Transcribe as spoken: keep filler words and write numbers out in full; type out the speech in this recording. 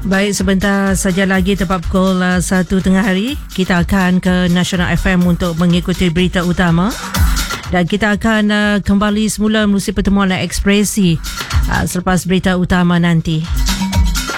Baik, sebentar saja lagi tepat pukul uh, satu tengah hari, kita akan ke Nasional F M untuk mengikuti berita utama. Dan kita akan uh, kembali semula menerusi pertemuan ekspresi uh, selepas berita utama nanti.